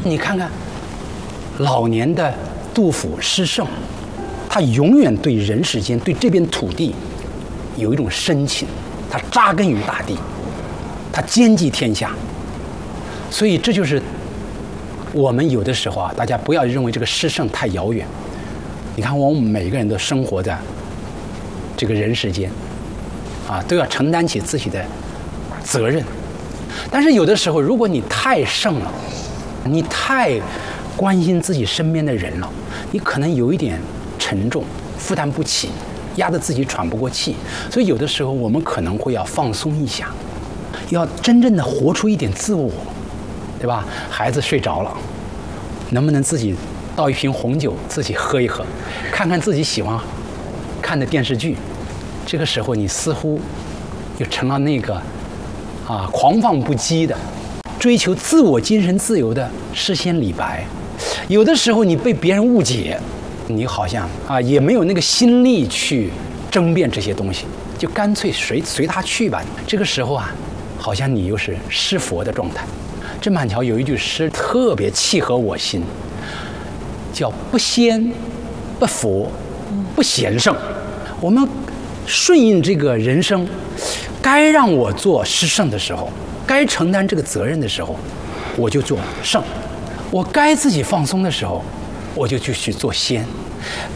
你看看老年的杜甫诗圣，他永远对人世间、对这片土地有一种深情，他扎根于大地，他兼济天下。所以这就是我们有的时候啊，大家不要认为这个诗圣太遥远。你看，我们每个人都生活在这个人世间，啊，都要承担起自己的责任。但是有的时候，如果你太圣了，你太关心自己身边的人了，你可能有一点沉重，负担不起，压得自己喘不过气。所以有的时候我们可能会要放松一下，要真正的活出一点自我，对吧？孩子睡着了，能不能自己倒一瓶红酒自己喝一喝，看看自己喜欢看的电视剧？这个时候你似乎就成了那个狂放不羁的追求自我精神自由的诗仙李白。有的时候你被别人误解，你好像也没有那个心力去争辩这些东西，就干脆随他去吧。这个时候好像你又是诗佛的状态。郑板桥有一句诗特别契合我心，叫不仙不佛不贤圣。我们顺应这个人生，该让我做诗圣的时候，该承担这个责任的时候，我就做圣；我该自己放松的时候，我就去做仙。